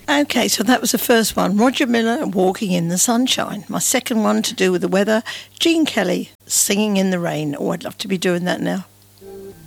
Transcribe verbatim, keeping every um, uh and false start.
Okay, so that was the first one. Roger Miller, Walking in the Sunshine. My second one to do with the weather, Gene Kelly, Singing in the Rain. Oh, I'd love to be doing that now.